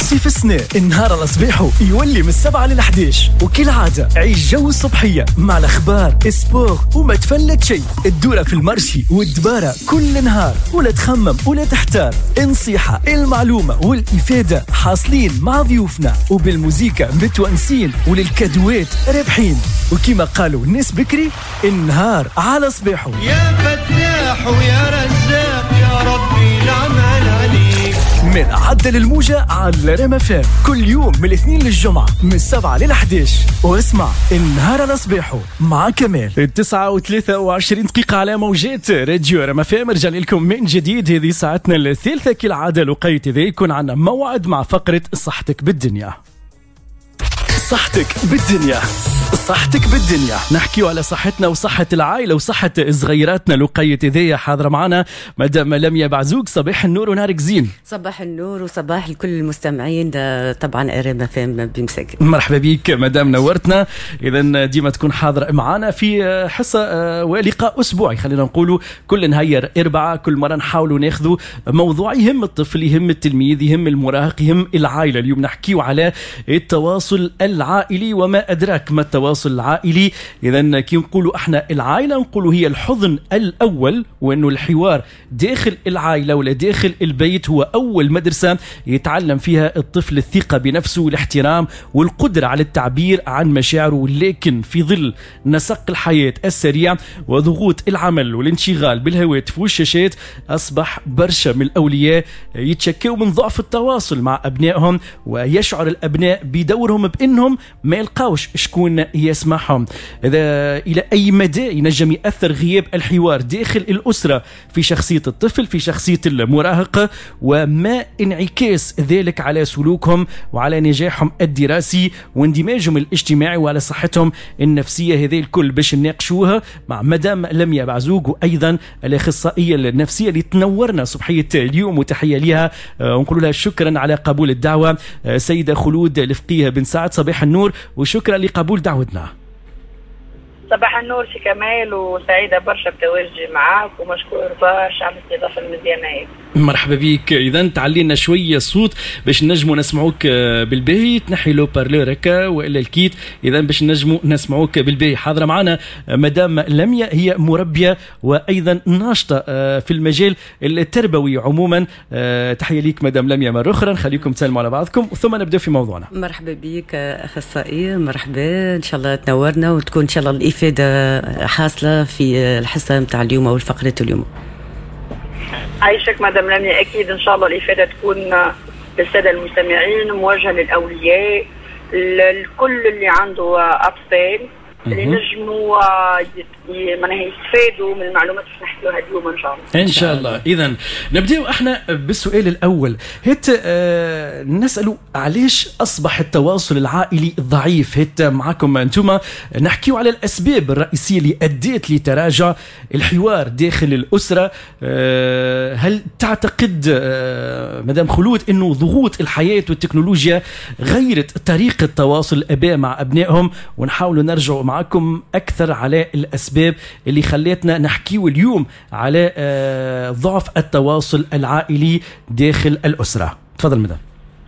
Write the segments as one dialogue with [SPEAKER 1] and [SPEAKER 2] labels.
[SPEAKER 1] في السنة النهار الصبيح يولي من 7 ل11، وكل عادة عيش جو الصبحية مع الأخبار سبور وما تفلت شيء. الدورة في المرشي والدبارة كل نهار، ولا تخمم ولا تحتار. النصيحة المعلومة والإفادة حاصلين مع ضيوفنا، وبالموزيكا متونسين، وللكادوات رابحين. وكما قالوا الناس بكري، النهار على صبيحه.
[SPEAKER 2] يا فتاح ويا رزاق يا ربي العمل عليك.
[SPEAKER 1] من عدل الموجة على ريم FM كل يوم من الاثنين للجمعة من 7 ل11، واسمع النهار على صبيحه مع كمال. 9:23 دقيقة على موجات راديو ريم FM. رجع لكم من جديد هذه ساعتنا الثالثة كالعادة. لقيت ذا يكون عنا موعد مع فقرة صحتك بالدنيا. صحتك بالدنيا، صحتك بالدنيا. نحكيو على صحتنا وصحة العائلة وصحة صغيراتنا. لقيت ذي حاضرة معنا مدام لميا بعزوق. صباح النور ونهارك زين.
[SPEAKER 3] صباح النور وصباح لكل المستمعين. طبعا ريم FM بمسك.
[SPEAKER 1] مرحبا بك مدام، نورتنا. إذا ديما تكون حاضرة معنا في حصة ولقاء أسبوعي، خلينا نقولوا كل نهار 4. كل مرة نحاولوا ناخذوا موضوع يهم الطفل، يهم التلميذ، يهم المراهق، يهم العائلة. اليوم نحكيو على التواصل العائلي، وما أدراك ما التواصل العائلي. إذن كي نقولوا احنا العائلة نقولوا هي الحضن الأول، وأنه الحوار داخل العائلة ولا داخل البيت هو أول مدرسة يتعلم فيها الطفل الثقة بنفسه والاحترام والقدرة على التعبير عن مشاعره. لكن في ظل نسق الحياة السريع وضغوط العمل والانشغال بالهواتف والشاشات، أصبح برشا من الأولياء يتشكوا من ضعف التواصل مع أبنائهم، ويشعر الأبناء بدورهم بأنهم ما يلقاوش شكون يسمعهم. إذا إلى أي مدى ينجم يأثر غياب الحوار داخل الأسرة في شخصية الطفل، في شخصية المراهق، وما انعكاس ذلك على سلوكهم وعلى نجاحهم الدراسي واندماجهم الاجتماعي وعلى صحتهم النفسية. هذه الكل باش نناقشوها مع مدام لميا بعزوق، وأيضا الأخصائية النفسية اللي تنورنا صبحية اليوم، وتحية لها ونقول لها شكرا على قبول الدعوة. سيدة خلود الفقيه بن سعد، صباح النور وشكرا لقبول دعوتنا.
[SPEAKER 4] صباح النور سي كمال، وسعيدة برشا بتواجدي معاك، ومشكور برشا على الاستضافة المزيانة.
[SPEAKER 1] مرحبا بك. إذا تعلينا شوية الصوت باش نجموا نسمعوك بالباهي. تنحي لو بارلور هكا والا الكيت، إذا باش نجموا نسمعوك بالباهي. حاضرة معنا مدام لميا، هي مربية وأيضا ناشطة في المجال التربوي عموما. تحية ليك مدام لميا مرة أخرى. نخليكم تسلموا على بعضكم ثم نبدأ في موضوعنا.
[SPEAKER 3] مرحبا بك أخصائية، مرحبا. إن شاء الله تنورنا وتكون إن شاء الله الإفادة حاصلة في الحصة متاع اليوم أو الفقرة اليوم.
[SPEAKER 4] عايشك مدام لميا. أكيد إن شاء الله الإفادة تكون للسادة المستمعين، موجهة للأولياء، الكل اللي عنده أطفال اللي نجموا يستفادوا من المعلومات اللي نحكيوها اليوم إن شاء الله.
[SPEAKER 1] إن شاء الله. إذن نبدأ احنا بالسؤال الأول. نسألوا علاش أصبح التواصل العائلي ضعيف؟ معكم أنتم نحكيو على الأسباب الرئيسية اللي أدت لتراجع الحوار داخل الأسرة. هل تعتقد مدام خلود أنه ضغوط الحياة والتكنولوجيا غيرت طريقة تواصل الآباء مع أبنائهم؟ ونحاول نرجع معكم أكثر على الأسباب اللي خلتنا نحكيو اليوم على ضعف التواصل العائلي داخل الأسرة. تفضل مدام.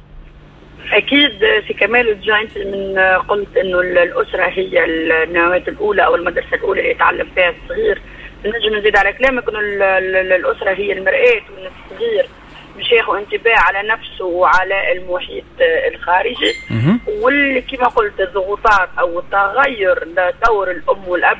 [SPEAKER 4] أكيد سي كمال، جاينت من قلت إنه الأسرة هي النواة الأولى أو المدرسة الأولى اللي يتعلم فيها الصغير. نجم نزيد على كلامك إنه الأسرة هي المرآة، وإن الصغير مش ياخذ انتباه على نفسه وعلى المحيط الخارجي. واللي كما قلت الضغوطات أو التغير دور الأم والأب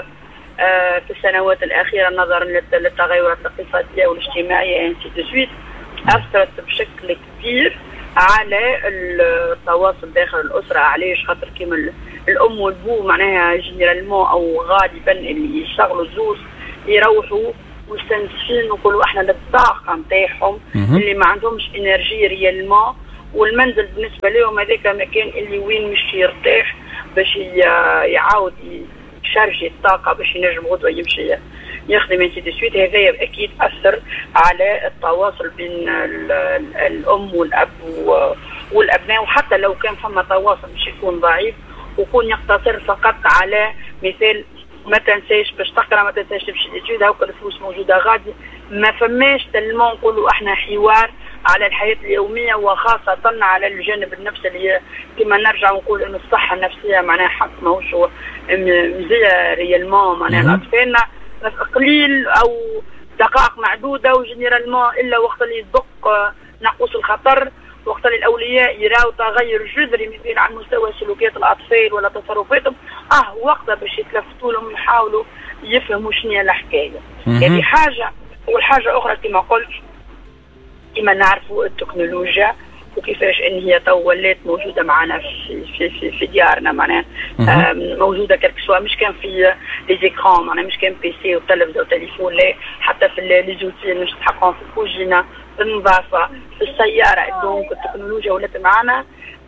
[SPEAKER 4] في السنوات الأخيرة نظرا للتغيرات الاقتصادية والاجتماعية أثرت بشكل كبير على التواصل داخل الأسرة. علاش؟ خاطر كما الأم والبو معناها جنرالمون أو غالبا اللي يشتغلوا زوز يروحوا مستنزفين، نقولوا احنا للطاقة نتاعهم اللي ما عندهمش انرجي ريالمون. والمنزل بالنسبة لهم هذاك مكان اللي وين مش يرتاح باش يعاود يشارجي الطاقة باش ينجم غدوة يمشي يخدم انتي دي سويت. هذا اكيد اثر على التواصل بين الام والاب والابناء. وحتى لو كان فما تواصل مش يكون ضعيف ويكون يقتصر فقط على مثال ما تنساش باش تقرا، ما تنساش تمشي للجود، هاكا الفلوس موجوده غادي. ما فماش تلمون نقولوا احنا حوار على الحياه اليوميه، وخاصه على الجانب النفسي اللي كما نرجع ونقول انه الصحه النفسيه معناها حق ماهوش مزيه ريالمون. معناها الاطفال قليل او دقائق معدوده وجنرالمون الا وقت اللي يدق ناقوس الخطر، وقت اللي الاولياء يراو تغير جذري مثلا على مستوى سلوكيات الاطفال ولا تصرفاتهم، وقتها باش يتلفتوا لهم يحاولوا يفهموا شنو الحكايه. هذه حاجه. والحاجه اخرى كما قلت كما نعرفوا التكنولوجيا وكيفاش ان هي تو ولات موجوده معنا في ديارنا، معناها موجوده كالكسوا، مش كان في لي زيكران، معناها مش كان بيسي وتلفزه وتليفون، لا حتى في لي زوتي اللي نتحكم في الكوجينه، في النظافه، في السياره. دونك التكنولوجيا ولات معنا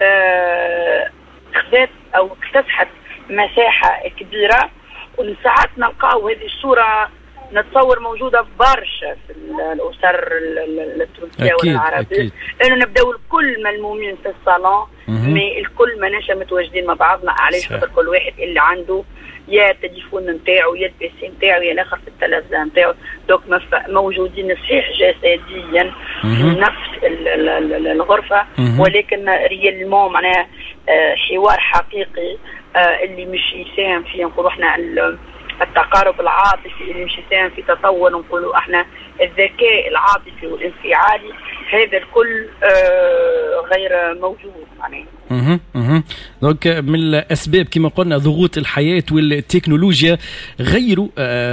[SPEAKER 4] خذت او اكتسحت مساحه كبيره، وساعات نلقاو هذه الصوره نتصور موجودة برشا في الأسر التونسية والعربية، لأنه نبداو الكل ملمومين في الصالون، مي الكل ماناش متواجدين مع بعضنا. علاش؟ خاطر كل واحد اللي عنده يا التليفون نتاعو يا البيسي نتاعو يا الاخر في التلفزه نتاعو، دوك موجودين صحيح جسديا في نفس الغرفة، ولكن ريالمون معناها حوار حقيقي اللي مش يساهم فيه نقولوا احنا التقارب العاطفي، اللي مش يساهم في تطور نقولوا احنا الذكاء العاطفي والانفعالي، هذا الكل غير موجود معناها.
[SPEAKER 1] دونك من الاسباب كما قلنا ضغوط الحياه والتكنولوجيا غيروا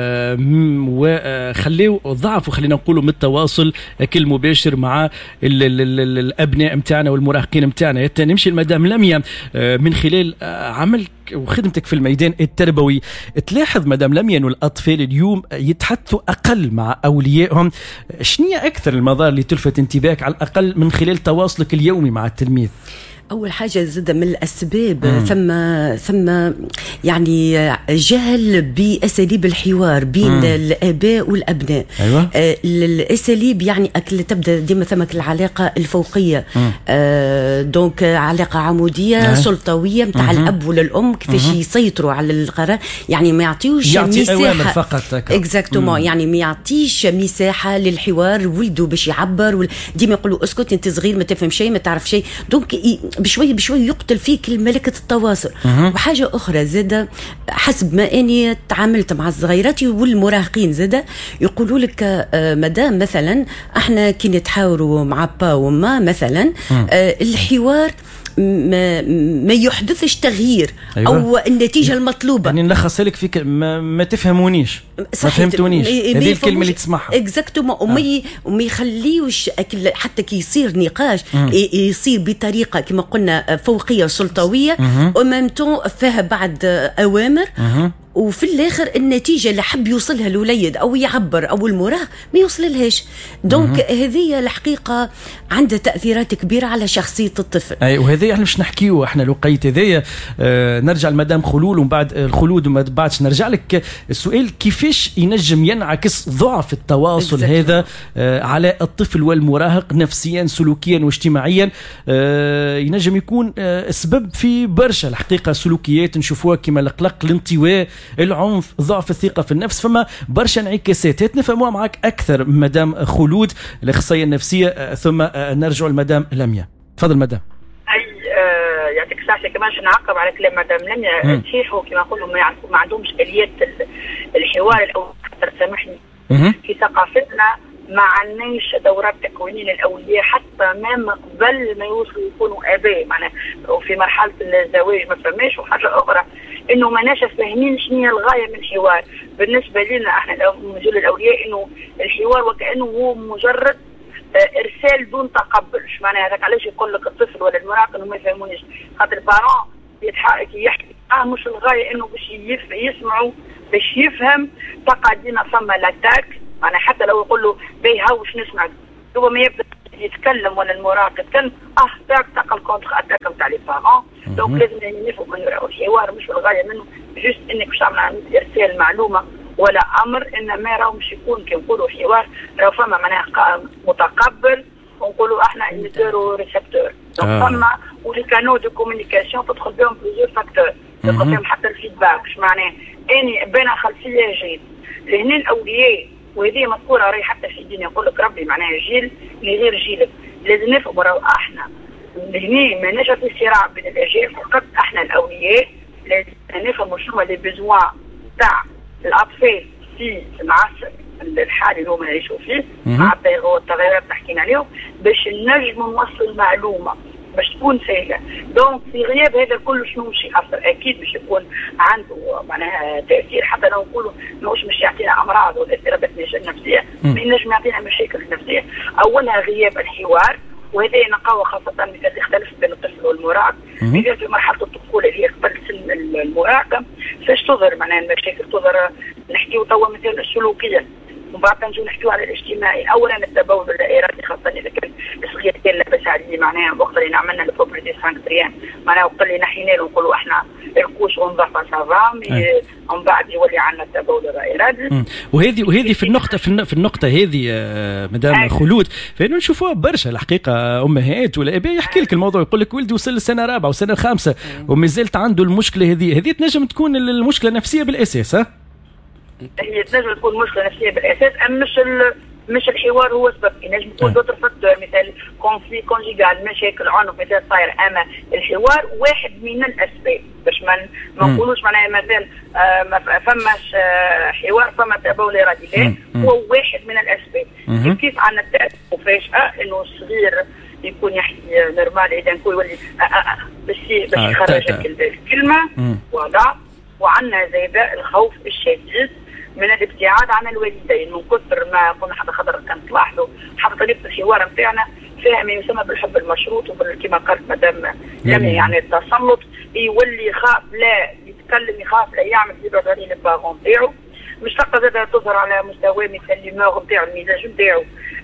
[SPEAKER 1] وخليوا ضعفوا خلينا نقولوا من التواصل كل مباشر مع الابناء نتاعنا والمراهقين نتاعنا. نمشي لمدام لميا، من خلال عملك وخدمتك في الميدان التربوي تلاحظ مدام لميا انه الاطفال اليوم يتحدثوا اقل مع اوليائهم، شنو هي اكثر المظاهر اللي تلفت انتباهك على الاقل من خلال تواصلك اليومي مع التلميذ؟
[SPEAKER 3] أول حاجة زاد من الأسباب ثم يعني جهل بأساليب الحوار بين الآباء والأبناء.
[SPEAKER 1] أيوة.
[SPEAKER 3] الأساليب يعني تبدأ ديما ثمك العلاقة الفوقية، دونك علاقة عمودية سلطوية متاع الأب والأم، كيفاش يسيطروا على القرار، يعني ما يعطيوش مساحة
[SPEAKER 1] فقط
[SPEAKER 3] اكزاكتومون، يعني ما يعطيش مساحة للحوار، ولده باش يعبر، ديما يقولوا اسكت انت صغير ما تفهم شيء ما تعرف شيء، دونك بشوي بشوي يقتل فيك ملكة التواصل. وحاجة أخرى زادة حسب ما أني تعاملت مع الصغيرات والمراهقين زادة يقولوا لك مدام مثلا احنا كي نتحاوروا مع با وما مثلا الحوار ما يحدثش تغيير. أيوة. أو النتيجة المطلوبة،
[SPEAKER 1] يعني نلخص لك فيك ما تفهمونيش، ما فهمتونيش، هذه الكلمة اللي تسمعها
[SPEAKER 3] اكزاكتومون. وما يخليوش حتى كي يصير نقاش يصير بطريقة كما قلنا فوقية سلطوية، ومامتون فيها بعد أوامر، وفي الاخر النتيجه اللي حب يوصلها الوليد او يعبر او المراهق ما يوصللهاش. دونك هذه الحقيقه عندها تاثيرات كبيره على شخصيه الطفل.
[SPEAKER 1] اي وهذه احنا باش نحكيو احنا لقيت هذايا. نرجع لمدام خلود ومن بعد الخلود وما بعدش نرجع لك السؤال كيفاش ينجم ينعكس ضعف التواصل هذا على الطفل والمراهق نفسيا سلوكيا واجتماعيا. ينجم يكون سبب في برشا الحقيقه سلوكيات نشوفوها كما القلق، الانطواء، العنف، ضعف الثقة في النفس، فما برشا انعكاسات نفهموها معك أكثر مدام خلود الأخصائية النفسية، ثم نرجع لمدام لميا. تفضل مدام.
[SPEAKER 4] يعطيك الصحة. كمان نعقب على كلام مدام لميا، صحيح كما نقولوا ما عندهمش آليات الحوار الأول. سامحني، في ثقافتنا ما عندناش دورات تكوينية للأولياء حتى ما قبل ما يوصلوا يكونوا آباء، معناها وفي مرحلة الزواج ما فماش. وحاجة أخرى إنه ما ناش فاهمين شنو هي الغاية من الحوار. بالنسبة لنا احنا مجال الأولياء إنه الحوار وكأنه هو مجرد إرسال دون تقبل. ايش معناها هذاك؟ علاش يقول لك الطفل ولا المراهق إنه ما يفهمونيش؟ خاطر البارون يحكي مش الغاية إنه باش يسمعوا باش يفهم. تقع دينا ثم لاتاك، أنا حتى لو يقول له بي هاوش نسمعك، هو ما يبدأ يتكلم ولا المراهق يتكلم تاك تقل كونتر اتاك تاع لي بارون. دونك لازم نفهم انه الحوار مش الغايه منه جست انك باش تعمل ارسال معلومه ولا امر، انما راهو مش يكون كي نقولوا حوار راهو فما معناها متقبل، ونقولوا احنا ايميتور وريسبتور. دونك فما ولي كانو دو كومونيكاسيون تدخل بهم بليزيور فاكتور، تدخل بهم حتى الفيدباك. اش معناه؟ اني بين خلفيه جيد لهنا الاولياء، وهذه مذكوره راهي حتى في الدين يقول لك ربي معناها جيل اللي غير جيلك، لازم نفهموا راهو احنا هنا ما نجا في صراع بين الاجيال فقط، احنا الاولياء لازم نفهموا شنو لي بيزوان تاع الاطفال في العصر الحالي اللي هما يعيشوا فيه مع التغيرات اللي حكينا عليهم، باش نجموا نوصلوا المعلومه باش تكون سهله. دونك في غياب هذا كله شنو مش يأثر؟ اكيد باش يكون عنده معناها تاثير، حتى لو نقولوا مش يعطينا امراض ولا اضطرابات نفسيه، ما ينجم يعطينا مشاكل نفسيه. اولها غياب الحوار، وهذه نقاوه خاصه اللي تختلف بين الطفل والمراهق. إذا في مرحله الطفوله اللي هي قبل سن المراهقه فاش تظهر معناها المشاكل، تظهر نحكيو توا مثلا السلوكيه، ومن بعد نجيو نحكيو على الاجتماعي. اولا التبول الارادي خاصه اذا كان الصغير كان لاباس عليه، معناها وقت اللي عملنا البروبرتي سانكتريان، معناها وقت اللي نحينا له نقولوا احنا الكوش ونضعف سافام، ومن بعد يولي عندنا التبول الارادي.
[SPEAKER 1] وهذه في النقطه هذه مدام خلود، فانه نشوفوها برشا الحقيقه امهات ولا اباء يحكي لك الموضوع، يقول لك ولدي وصل للسنه رابعه وسنه خامسه وما زالت عنده المشكله هذه تنجم تكون المشكله نفسيه بالاساس.
[SPEAKER 4] هي تنجم تكون مشكله نفسيه بالاساس، مش الحوار هو السبب. ينجم يكون دوتر فاكتور مثل كونفلي كونجيغال، مشاكل عنف مثل صاير، اما الحوار واحد من الاسباب، باش ما نقولوش معناها مثلا ما فماش حوار فما تبول ارادي، لا هو واحد من الاسباب. كيف عندنا التأثير مفاجئه انه الصغير يكون يحكي نورمال، اذا نكون يولي باش يخرج الكلمه ولا. وعندنا زيادة الخوف الشديد من الابتعاد عن الوالدين، من كثر ما كنا حتى خاطر كان تلاحظوا حتى طريقه الحوار نتاعنا فيها ما يسمى بالحب المشروط، وكما قالت مدام لميا يعني التسلط، يولي يخاف لا يتكلم، يخاف لا يعمل، يبعد عليه الباغون نتاعو. مش فقط زاد تظهر على مستوى مثل الدماغ نتاعو، المزاج نتاعو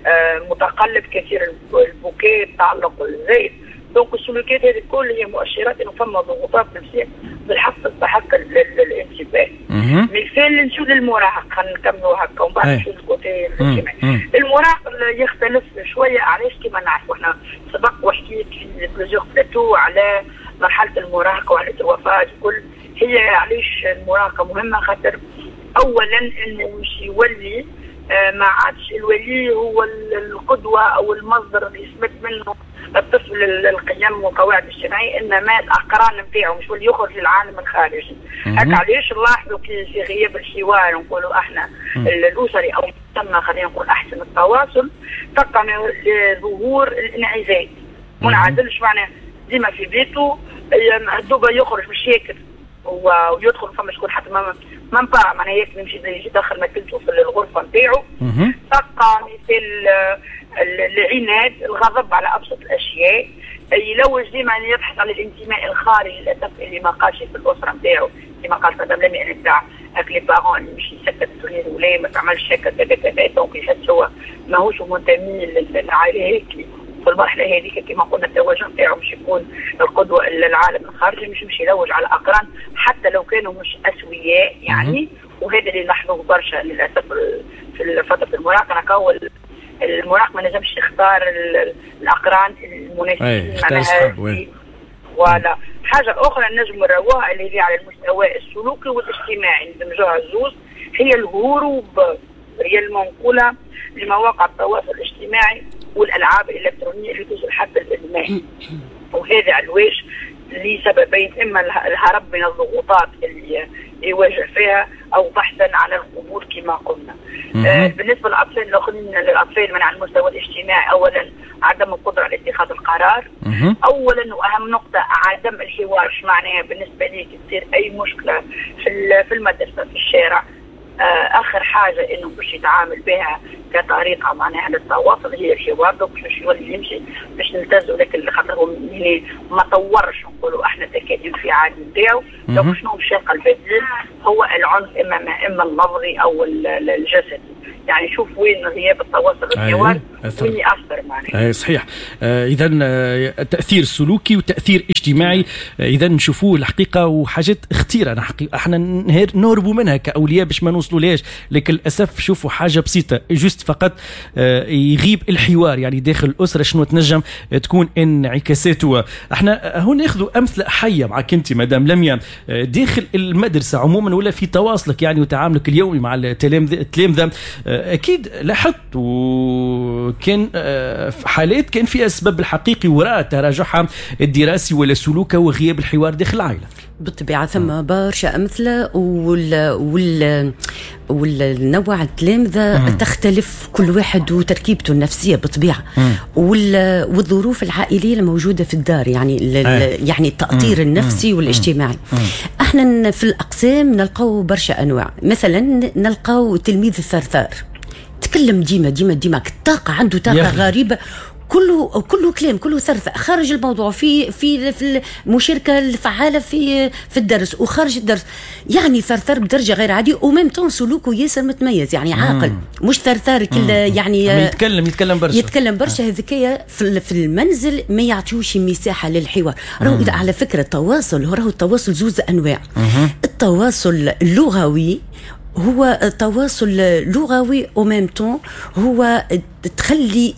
[SPEAKER 4] متقلب، كثير البكاء، التعلق الزايد. دونك السلوكيات هذه كل هي مؤشرات انه فما ضغوطات نفسيه بالحق تستحق الانتباه. مثال نشوف المراهق، خلينا نكملوا هكا ومن بعد نشوف الكوتي الاجتماعي. المراهق يختلف شويه، علاش؟ كما نعرفوا احنا سبق وحكيت في بلوزيغ بلاتو على مرحله المراهقه وعلى الوفاه الكل. هي علاش المراهقه مهمه؟ خاطر اولا انه مش يولي ما عادش الولي هو القدوه او المصدر اللي يثبت منه الطفل القيم والقواعد الاجتماعيه، انما الاقران نتاعو مش اللي يخرج للعالم الخارجي. هكا علاش نلاحظوا في غياب الحوار نقولوا احنا الاسري او تم خلينا نقول احسن التواصل، تلقى ظهور الانعزال منعزلش، معناه ديما في بيته دوبا يخرج مش ياكل ويدخل فما شكون حتى ما معناها ياكل يمشي يدخل ماكلته في الغرفه نتاعو. تلقى مثل العناد، الغضب على ابسط الاشياء، يلوج ديما يبحث عن الانتماء الخارجي للاسف اللي ما قالش في الاسره نتاعو، كما قال مدام لميا نتاع اكل بارون اللي مش يسكت الصغير ولا ما تعملش هكا كذا كذا، دونك يحس هو ماهوش منتمي للعائله هيك. في المرحله هذيك كما قلنا التوجه نتاعو مش يكون القدوه للعالم الخارجي، مش يلوج على الاقران حتى لو كانوا مش اسوياء يعني. وهذا اللي نلاحظوه برشا للاسف في فتره المراهقه. المراهق ما نجمش يختار الاقران المناسبين. ولا حاجه اخرى نجم نروها اللي هي على المستوى السلوكي والاجتماعي، ندمجوها الزوز، هي الهروب، هي المنقوله لمواقع التواصل الاجتماعي والالعاب الالكترونيه اللي توصل حتى الادمان. وهذا علاش لسببين، اما الهرب من الضغوطات اللي يواجه فيها، او بحثا عن القبول كما قلنا. بالنسبه للاطفال الاخرين، للاطفال من على المستوى الاجتماعي، اولا عدم القدره على اتخاذ القرار. اولا واهم نقطه عدم الحوار. ايش معناها بالنسبه ليك تصير اي مشكله في المدرسه في الشارع، اخر حاجه انه باش يتعامل بها كطريقه معناها للتواصل هي الحوار. دوك باش يولي يمشي باش نلتزموا، لكن خاطر هو ما طورش نقولوا احنا الذكاء الانفعالي نتاعو. دوك شنو باش يلقى البديل؟ هو العنف، اما اللفظي او الجسدي. يعني شوف وين غياب التواصل والحوار وين يأثر معناها.
[SPEAKER 1] صحيح. اذا تاثير سلوكي وتاثير اجتماعي اذا نشوفوه الحقيقه، وحاجات اختيره احنا نهربوا منها كاولياء باش ما نوصلوا ليش، لكن للاسف شوفوا حاجه بسيطه جوست فقط يغيب الحوار يعني داخل الاسره. شنو تنجم تكون انعكاساته؟ احنا هون ناخذوا امثله حيه معك انت مدام لميا داخل المدرسه عموما ولا في تواصلك يعني وتعاملك اليومي مع التلامذه. اكيد لاحظت كان حالات كان فيها السبب الحقيقي وراء تراجعها الدراسي ولا سلوكه وغياب الحوار داخل العائله.
[SPEAKER 3] بالطبيعه ثم برشا امثله والنوع التلامذة تختلف كل واحد وتركيبته النفسية بالطبيعة، والظروف العائلية الموجودة في الدار، يعني التأطير النفسي والاجتماعي. احنا في الأقسام نلقاو برشا أنواع. مثلا نلقاو تلميذ الثرثار، تكلم ديما الطاقة عنده طاقة غريبة، كله كلام، كله ثرثة، خارج الموضوع في المشاركة الفعالة في الدرس وخارج الدرس، يعني ثرثر بدرجة غير عادية، وميم طون سلوكه ياسر متميز، يعني عاقل، مش ثرثار يعني يتكلم برشا. هذيكية في المنزل ما يعطيوش مساحة للحوار. راهو على فكرة التواصل زوز أنواع. التواصل اللغوي هو تواصل لغوي وميم طون هو تخلي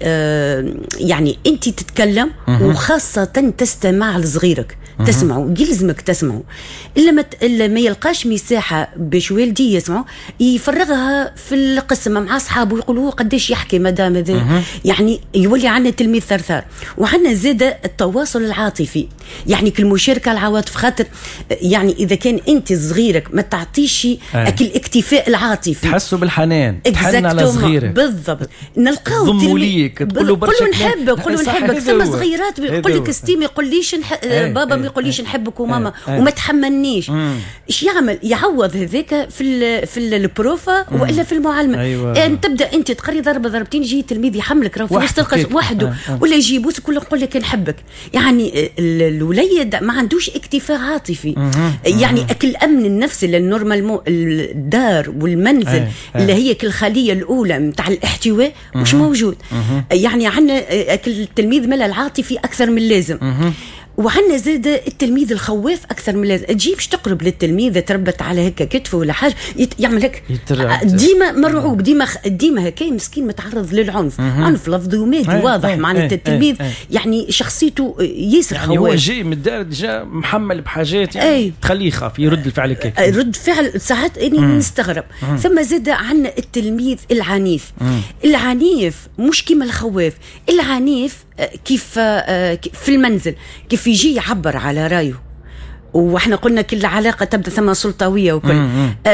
[SPEAKER 3] يعني انت تتكلم وخاصة تستمع لصغيرك، تسمعه، يلزمك تسمعه. إلا ما يلقاش مساحة باش والدي يسمعه، يفرغها في القسم مع أصحابه، يقولوا قديش يحكي مدام هذا، يعني يولي عنا تلميذ ثرثار. وعنا زادة التواصل العاطفي، يعني كالمشاركة العواطف، خاطر يعني إذا كان أنت صغيرك ما تعطيش أكل اكتفاء العاطفي،
[SPEAKER 1] تحسوا بالحنان، تحن على صغيرك
[SPEAKER 3] بالضبط. نلقاو
[SPEAKER 1] ضموا ليك، تقولوا برشا
[SPEAKER 3] نحبك. ثم صغيرات يقول لك ستي ما يقوليش بابا ما يقوليش نحبك وماما وما تحملنيش. ايش يعمل؟ يعوض هذاك في البروفا والا في المعلمه.
[SPEAKER 1] أيوة.
[SPEAKER 3] تبدا انت تقري ضربتين، يجي تلميذ يحملك راه في وسط القسم وحده، ولا يجيبوك يقول لك نحبك. يعني الوليد ما عندوش اكتفاء عاطفي، يعني الامن النفسي للنورمال الدار والمنزل اللي هي الخليه الاولى نتاع الاحتواء مش موجود. يعني عندنا التلميذ ملل العاطفي اكثر من اللازم. وعندنا زاد التلميذ الخواف اكثر من اللازم. تجيبش تقرب للتلميذ تربت على هكا كتفه ولا حاجه، يعمل هيك ديما مرعوب، ديما هكا مسكين متعرض للعنف، عنف لفظي ومادي واضح. معناتها التلميذ يعني شخصيته ياسر
[SPEAKER 1] يعني
[SPEAKER 3] خواف،
[SPEAKER 1] هو جاي من الدار جا محمل بحاجات يعني تخليه يخاف يرد الفعل هيك.
[SPEAKER 3] رد فعل ساعات اني نستغرب. ثم زاد عندنا التلميذ العنيف. العنيف مش كيما الخواف، العنيف كيف في المنزل كيف يجي يعبر على رايه، واحنا قلنا كل علاقه تبدا ثم سلطويه وكل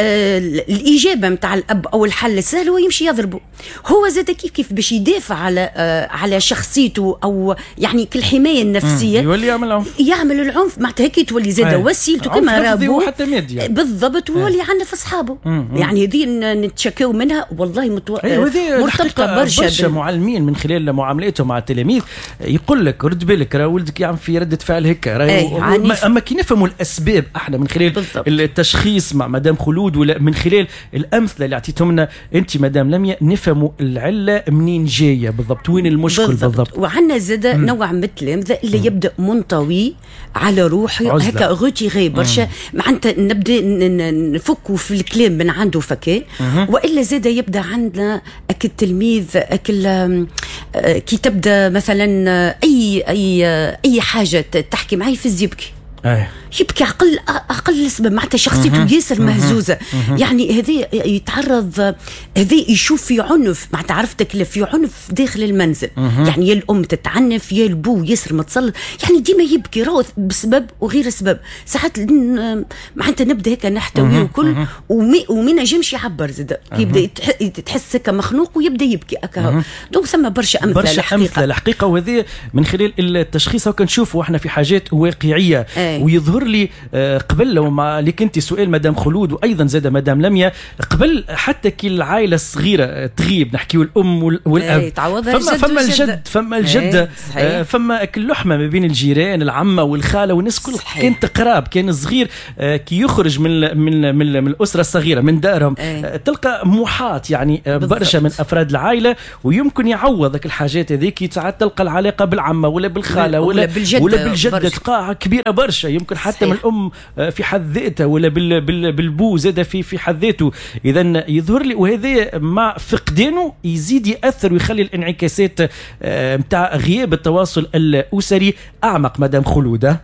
[SPEAKER 3] الاجابه نتاع الاب او الحل السهل هو يمشي يضربه. هو زاد كيف باش يدافع على شخصيته او يعني كل حمايه النفسيه
[SPEAKER 1] يولي
[SPEAKER 3] يعمل العنف. معناتها هيك تولي زاد وسيلته كما رابو بالضبط، ويولي عندنا في اصحابه. يعني هذه نتشكاو منها والله مرتبطه برشا
[SPEAKER 1] معلمين من خلال معاملاتهم مع التلاميذ يقول لك رد بالك راه ولدك يعمل في رده فعل هيك. اما كي نفهموا الأسباب احنا من خلال التشخيص مع مدام خلود ولا من خلال الأمثلة اللي اعطيتهم لنا انت مدام لميا، نفهموا العلة منين جاية بالضبط، وين المشكل بالضبط.
[SPEAKER 3] وعندنا زاد نوع من التلامذة اللي يبدأ منطوي على روحه هكا غوتيغي برشا، معناتها نبدا نفكوا في الكلام من عنده فكان. والا زاد يبدا عندنا اكل تلميذ كي تبدا مثلا اي حاجة تحكي معي في يبكي يبكي أقل سبب، معناتها شخصيته ياسر مهزوزة. يعني هذا يتعرض، هذا يشوف في عنف، معناتها عرفتك في عنف داخل المنزل. يعني يا الأم تتعنف يا البو ياسر متصل، يعني ديما يبكي راهو بسبب وغير سبب. ساعات معناتها نبدا هيك نحتويه وكل وما نجمش يعبر زاد، يبدا تحس هكا مخنوق ويبدا يبكي هكا. دونك ثم برشا أمثلة
[SPEAKER 1] الحقيقة وهذه من خلال التشخيص كنشوفوا احنا في حاجات واقعية. ويظهر لي قبل لو ما لك انت سؤال مدام خلود وايضا زاد مدام لميا، قبل حتى كي العائله الصغيره تغيب نحكيو الام والاب، فما الجده فما اكل لحمه ما بين الجيران العمه والخاله والناس كل كانت قراب. كان صغير كي يخرج من الاسره الصغيره من دارهم تلقى محاط يعني برشا من افراد العائله، ويمكن يعوضك الحاجات هذيك. ساعات تلقى العلاقه بالعمه ولا بالخاله ولا بالجده تلقاها كبيره برشا، يمكن حتى من الأم في حد ذاتها ولا بالبو زاد في حد ذاته. إذن يظهر لي وهذا مع فقدانه يزيد يأثر ويخلي الانعكاسات متاع غياب التواصل الأسري أعمق. مدام خلودة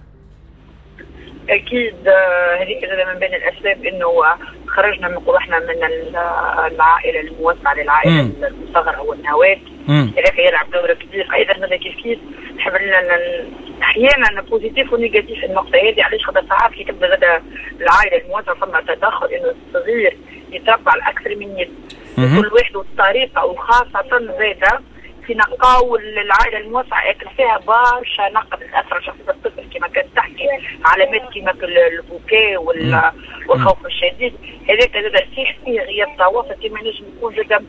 [SPEAKER 4] أكيد هذه من بين الأسباب إنه خرجنا من قروحنا من العائلة الموسعة للعائلة المصغرة والنواة. هذاك يلعب دور كبير. ايضا هذا كيف نحب احيانا بوزيتيف ونيجاتيف النقطه هذه. علاش خاطر ساعات كي تبدا زاد العائله الموسعه فما تدخل انه الصغير يتربى على اكثر من يد، كل واحد والطريقه، وخاصه زاده في نقاو العائله الموسعه ياكل فيها برشا نقد تاثر شخصيه الطفل كما كانت تحكي علامات كما البكاء والخوف الشديد. هذاك زاد فيه غياب تواصل كما نجم يكون زاد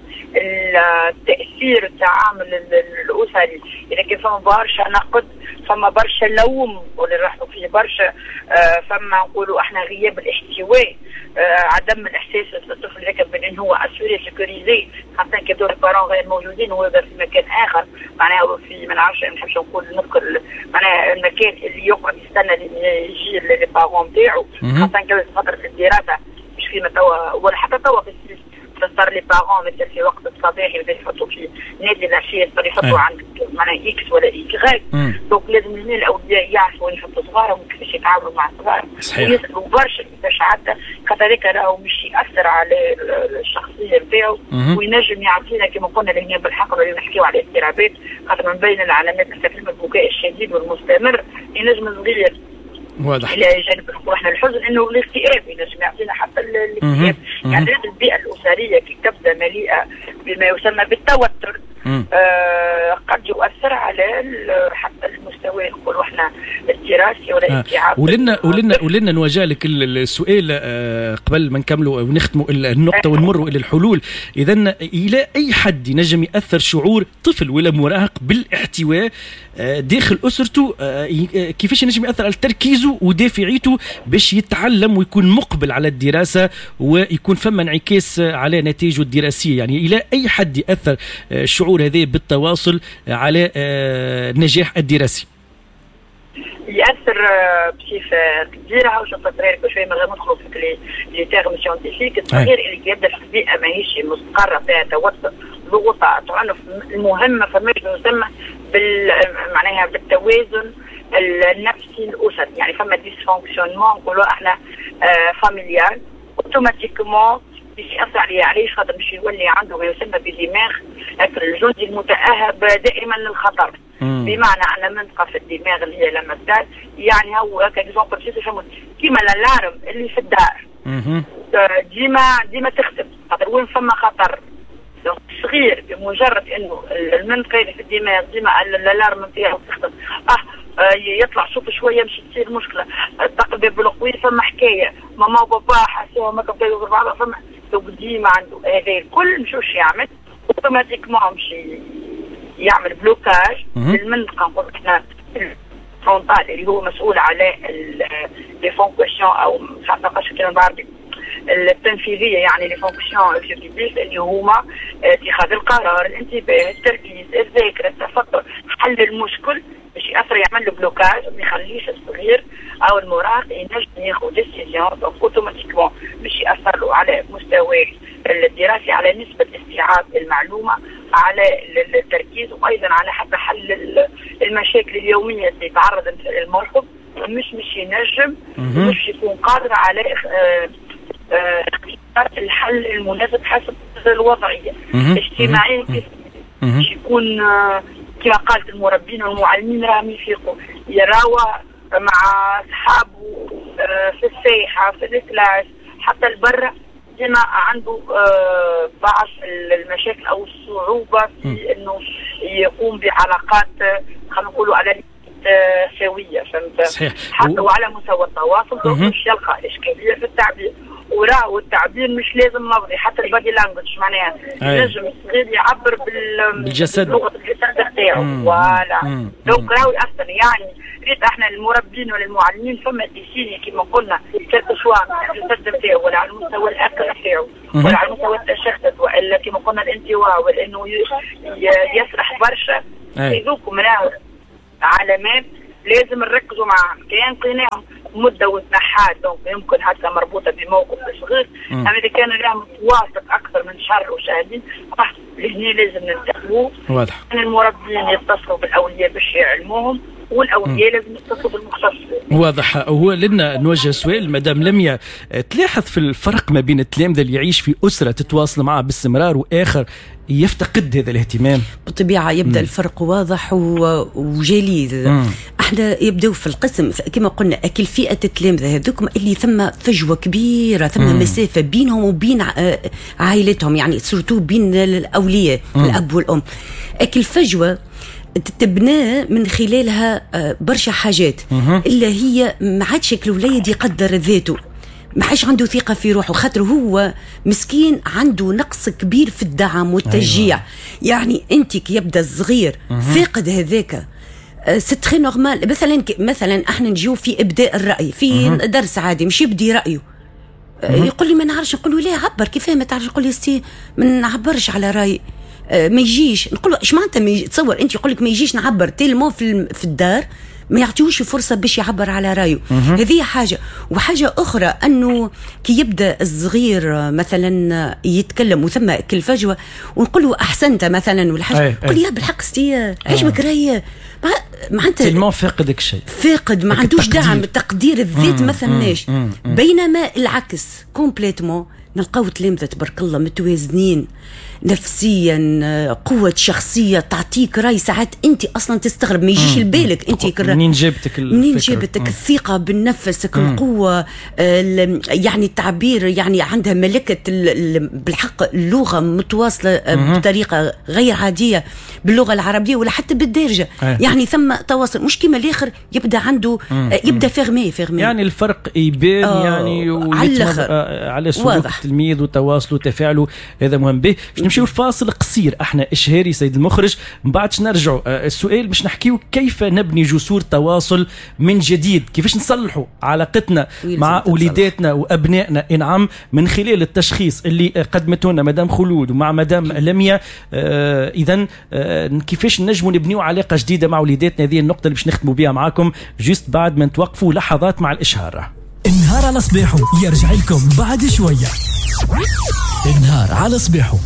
[SPEAKER 4] التاثير التعامل الاسري. اذا كان فما برشا نقد، فما برشا لوم واللي راحوا فيه برشا، فما نقولوا احنا غياب الاحتواء، عدم الاحساس الطفل ذاك بان هو اسوري سيكوريزي، خاصه كيبداو البارون غير موجودين وهو في مكان اخر، معناها في ما نعرفش ما نحبش نقول نذكر معناها المكان اللي يقعد يستنى يجي لي بارون نتاعو، خاصه كان فتره الدراسه مش كيما توا ولا حتى توا في السيس صار لي بارون مثل في وقت الصباحي بدأوا يحطوا في نادي العشيه، صار يحطوا عندك معناها اكس ولا اكس. دونك لازم الاولياء يعرفوا يحطوا صغارهم وكيفاش يتعاملوا مع صغارهم، ويسالوا برشا كيفاش حتى خاطر هذاك راهو مش ياثر على الشخصيه نتاعو، وينجم يعطينا كما قلنا لهنا بالحق اللي نحكيو على الاضطرابات، خاطر من بين العلامات مثل البكاء الشديد والمستمر ينجم صغير
[SPEAKER 1] واضح
[SPEAKER 4] الى جانب احنا الحزن انه الاكتئاب ينجم يعطينا حتى الاكتئاب. يعني البيئه الاسريه كي تبدا مليئه بما يسمى بالتوتر قد يؤثر على حتى المستوى نقولوا احنا الدراسي ولا الابتعاث.
[SPEAKER 1] ولنا نواجه لك السؤال قبل ما نكملوا ونختموا النقطه ونمروا الى الحلول. اذا الى اي حد ينجم ياثر شعور طفل ولا مراهق بالاحتواء داخل اسرته؟ كيفاش ينجم ياثر على تركيزه ودافعيته باش يتعلم ويكون مقبل على الدراسه ويكون فما انعكاس على نتائجه الدراسيه؟ يعني الى اي حد ياثر الشعور هذا بالتواصل على النجاح الدراسي؟
[SPEAKER 4] ياثر بصفه كبيره. وش نفسر لك شويه من غير ما ندخلوا في لي تيرم سيونتيفيك. الصغير اللي يبدا في بيئه ماهيش مستقره فيها توتر ضغوطات عنف المهمه فما يسمى معناها بالتوازن النفسي الاسري. يعني فما ديسفونكسيونمون نقولوا احنا فاميليال اوتوماتيكمون باش يأثر عليه. علاش؟ خاطر باش يولي عنده ما يسمى بدماغ الجندي المتأهب دائما للخطر. بمعنى أن منطقة في الدماغ اللي هي لما تدار، يعني هو كإكزومبل كيما الألارم اللي في الدار ديما تخدم، خاطر وين فما خطر صغير بمجرد انه المنطقه اللي في الدماغ ديما الالارم نتاعو تخدم، يطلع صوت شويه مش تصير مشكله، تقلب بالقوي فما حكايه، ماما وبابا حسوا ما كبداو بعض، فما ديما عنده هذا الكل مشوش يعمل اوتوماتيكمون مش يعمل بلوكاج للمنطقه نقول احنا فرونتال اللي هو مسؤول على لي فونكسيون او مش عارفه كيف بالعربي التنفيذيه، يعني لي فونكسيون اكزيكوتيف اللي هما اتخاذ القرار، الانتباه، التركيز، الذاكره، التفكر، حل المشكل باش ياثر يعمل له بلوكاج ما يخليش الصغير او المراهق ينجم ياخذ ديسيزيون اوتوماتيكمون باش ياثر له على مستواه الدراسي، على نسبه استيعاب المعلومه، على التركيز، وايضا على حتى حل المشاكل اليوميه اللي يتعرض الموقف. مش ينجم مش يكون قادر على الحل المناسب حسب الوضعيه اجتماعيا. باش يكون كما قالت المربين والمعلمين راهم يفيقوا يراوا مع اصحابه في الساحه في الكلاس حتى البرة، ديما عنده بعض المشاكل او الصعوبه في انه يقوم بعلاقات خلينا نقولوا على سويه، فهمت؟ حتى وعلى مستوى التواصل مش يلقى اشكاليه في التعبير، وراه التعبير مش لازم لفظي، حتى البادي لانجوج معناها ينجم الصغير يعبر
[SPEAKER 1] بالجسد
[SPEAKER 4] بلغه الجسد نتاعو. فوالا دونك راهو يأثر. يعني ريت احنا المربين ولا المعلمين فما ديسيني كما قلنا كيلكو شوا على الجسد نتاعو ولا على المستوى الاكل نتاعو ولا على مستوى التشتت ولا كما قلنا الانطواء ولا انه يسرح برشا. يذوقوا راهو علامات لازم نركزوا معهم. كان لقيناهم مده وتنحات دونك يمكن حتى مربوطه بموقف صغير، اما اذا كان لهم متواصل اكثر من شهر وشهرين لهنا لازم ننتبهوا.
[SPEAKER 1] واضح.
[SPEAKER 4] المربين يتصلوا بالاولياء باش يعلموهم، والاولياء لازم يتصلوا بالمختص.
[SPEAKER 1] واضح. هو لنا نوجه سؤال مدام لميا، تلاحظ في الفرق ما بين التلامذة اللي يعيش في أسرة تتواصل معه باستمرار وآخر يفتقد هذا الاهتمام؟
[SPEAKER 3] بالطبيعة يبدأ الفرق واضح وجليل. احنا يبدأوا في القسم كما قلنا أكل فئة التلامذة هذوكم اللي ثم فجوة كبيرة، ثم مسافة بينهم وبين عائلتهم، يعني سورتو بين الأولياء الأب والأم. أكل فجوة تتبنى من خلالها برشا حاجات إلا هي ما عادش الوليد يقدر ذاته، ما عادش عنده ثقة في روحه، خاطر هو مسكين عنده نقص كبير في الدعم والتشجيع. يعني انت كي يبدا الصغير فاقد هذاك سي تري نورمال. مثلا احنا نجيو في ابداء الرأي في درس عادي، مش يبدي رأيه يقول لي ما نعرفش، نقول له لا عبر كيفاه ما تعرفش، يقول لي ستي ما نعبرش على رأي، ما يجيش. نقول له ايش معناتها تصور انت يقول لك ما يجيش نعبر تيلمو في الدار ما يعطيوش فرصة باش يعبر على رأيه. هذه حاجة. وحاجة أخرى أنه كي يبدأ الصغير مثلا يتكلم وثم كل فجوة ونقول له أحسنت مثلا ولا حاجة، قل يا بالحق ستي عجبك رأي، معناتها
[SPEAKER 1] تلمون فاقدك شيء،
[SPEAKER 3] فاقد ما عندوش دعم، تقدير الذات ما ثماش. بينما العكس كومبليتمون نلقاو تلامذة تبارك الله متوازنين نفسيا، قوة شخصية، تعطيك رأي ساعات انت اصلا تستغرب ما يجيش لبالك انت
[SPEAKER 1] منين جابتك
[SPEAKER 3] الثقة بالنفس، القوة، يعني التعبير، يعني عندها ملكة بالحق اللغة متواصلة بطريقة غير عادية باللغة العربية ولا حتى بالدارجة. يعني ثم تواصل، مش كما الاخر يبدا عنده يبدا فيرمي.
[SPEAKER 1] يعني الفرق يبان يعني على سلوك التلميذ وتواصله وتفاعله، هذا مهم به. نمشيو الفاصل قصير احنا اشهاري سيد المخرج، من بعد نرجعوا السؤال باش نحكيو كيف نبني جسور تواصل من جديد، كيفاش نصلحوا علاقتنا مع وليداتنا وابنائنا انعم من خلال التشخيص اللي قدمته لنا مدام خلود ومع مدام لميا. اذا كيفاش نجموا نبنيو علاقه جديده مع وليداتنا، هذه النقطه اللي باش نختموا بها معاكم جست بعد ما نتوقفوا لحظات مع الاشهار.
[SPEAKER 5] النهار على صباحه يرجع لكم بعد شويه. النهار على صباحه